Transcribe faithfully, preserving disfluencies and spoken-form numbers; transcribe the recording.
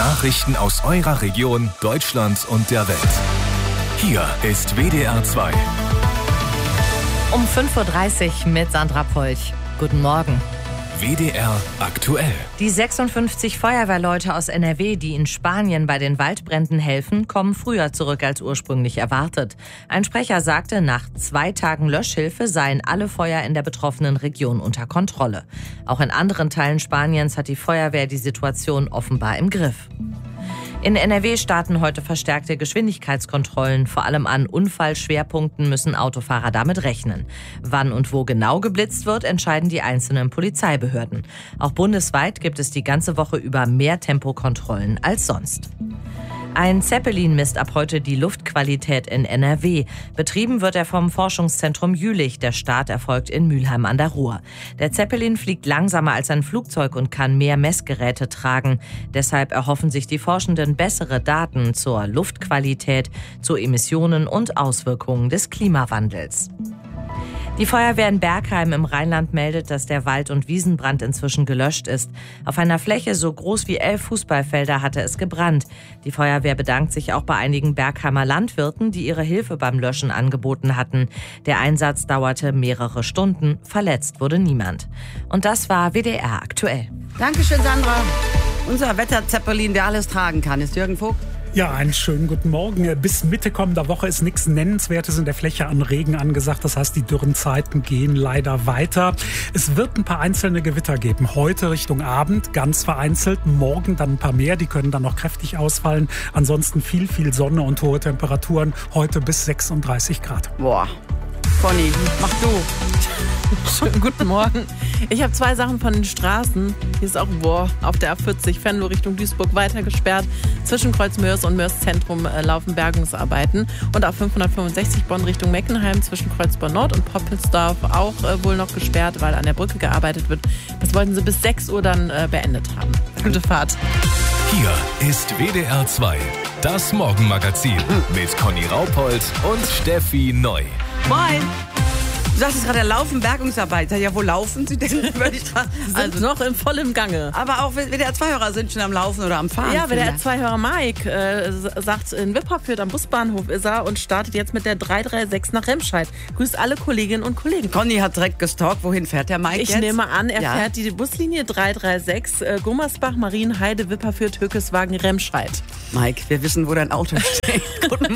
Nachrichten aus eurer Region, Deutschland und der Welt. Hier ist W D R zwei. Um fünf Uhr dreißig mit Sandra Polch. Guten Morgen. W D R aktuell. Die sechsundfünfzig Feuerwehrleute aus N R W, die in Spanien bei den Waldbränden helfen, kommen früher zurück als ursprünglich erwartet. Ein Sprecher sagte, nach zwei Tagen Löschhilfe seien alle Feuer in der betroffenen Region unter Kontrolle. Auch in anderen Teilen Spaniens hat die Feuerwehr die Situation offenbar im Griff. In N R W starten heute verstärkte Geschwindigkeitskontrollen. Vor allem an Unfallschwerpunkten müssen Autofahrer damit rechnen. Wann und wo genau geblitzt wird, entscheiden die einzelnen Polizeibehörden. Auch bundesweit gibt es die ganze Woche über mehr Tempokontrollen als sonst. Ein Zeppelin misst ab heute die Luftqualität in N R W. Betrieben wird er vom Forschungszentrum Jülich. Der Start erfolgt in Mülheim an der Ruhr. Der Zeppelin fliegt langsamer als ein Flugzeug und kann mehr Messgeräte tragen. Deshalb erhoffen sich die Forschenden bessere Daten zur Luftqualität, zu Emissionen und Auswirkungen des Klimawandels. Die Feuerwehr in Bergheim im Rheinland meldet, dass der Wald- und Wiesenbrand inzwischen gelöscht ist. Auf einer Fläche so groß wie elf Fußballfelder hatte es gebrannt. Die Feuerwehr bedankt sich auch bei einigen Bergheimer Landwirten, die ihre Hilfe beim Löschen angeboten hatten. Der Einsatz dauerte mehrere Stunden. Verletzt wurde niemand. Und das war W D R aktuell. Dankeschön, Sandra. Unser Wetterzeppelin, der alles tragen kann, ist Jürgen Vogt. Ja, einen schönen guten Morgen. Bis Mitte kommender Woche ist nichts Nennenswertes in der Fläche an Regen angesagt. Das heißt, die dürren Zeiten gehen leider weiter. Es wird ein paar einzelne Gewitter geben. Heute Richtung Abend, ganz vereinzelt. Morgen dann ein paar mehr. Die können dann noch kräftig ausfallen. Ansonsten viel, viel Sonne und hohe Temperaturen. Heute bis sechsunddreißig Grad. Boah. Conny, mach du. Schönen guten Morgen. Ich habe zwei Sachen von den Straßen. Hier ist auch boah, auf der A vierzig Venlo Richtung Duisburg weiter gesperrt. Zwischen Kreuz Mörs und Mörs Zentrum äh, laufen Bergungsarbeiten. Und auf fünfhundertfünfundsechzig Bonn Richtung Meckenheim zwischen Kreuzborn Nord und Poppelsdorf auch äh, wohl noch gesperrt, weil an der Brücke gearbeitet wird. Das wollten sie bis sechs Uhr dann äh, beendet haben. Gute Fahrt. Hier ist W D R zwei, das Morgenmagazin mit Conny Raupold und Steffi Neu. Moin. Du sagst jetzt gerade, da laufen Bergungsarbeiter. Ja, wo laufen sie denn über die Straße? Sind Also, noch in vollem Gange. aber auch W D R zwei Hörer sind schon am Laufen oder am Fahren. Ja, W D R vielleicht. zwei Hörer Mike äh, sagt, in Wipperfürth am Busbahnhof ist er und startet jetzt mit der drei drei sechs nach Remscheid. Grüßt alle Kolleginnen und Kollegen. Conny hat direkt gestalkt. Wohin fährt der Mike Ich jetzt? nehme an, er Ja. fährt die Buslinie drei drei sechs äh, Gummersbach, Marienheide, Wipperfürth, Höckeswagen, Remscheid. Mike, wir wissen, wo dein Auto steht. Guten